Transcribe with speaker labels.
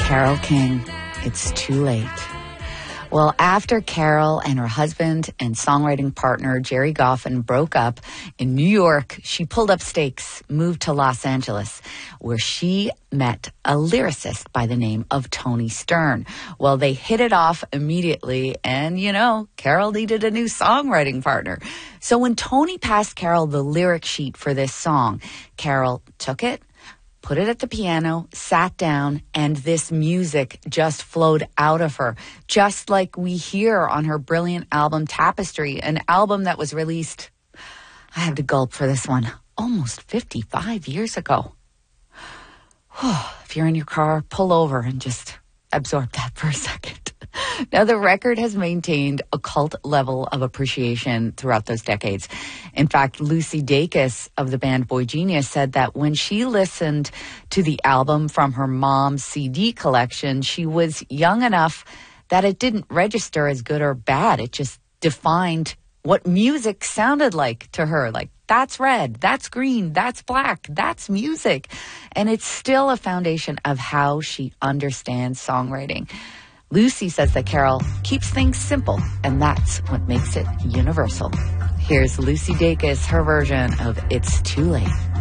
Speaker 1: Carole King, It's Too Late. Well, after Carole and her husband and songwriting partner Jerry Goffin broke up in New York, she pulled up stakes, moved to Los Angeles, where she met a lyricist by the name of Tony Stern. Well, they hit it off immediately, and, you know, Carole needed a new songwriting partner. So when Tony passed Carole the lyric sheet for this song, Carole took it, put it at the piano, sat down, and this music just flowed out of her, just like we hear on her brilliant album Tapestry, an album that was released, I have to gulp for this one, almost 55 years ago. If you're in your car, pull over and just absorb that for a second. Now, the record has maintained a cult level of appreciation throughout those decades. In fact, Lucy Dacus of the band Boy Genius said that when she listened to the album from her mom's CD collection, she was young enough that it didn't register as good or bad. It just defined what music sounded like to her. Like, that's red, that's green, that's black, that's music. And it's still a foundation of how she understands songwriting. Lucy says that Carole keeps things simple, and that's what makes it universal. Here's Lucy Dacus, her version of It's Too Late.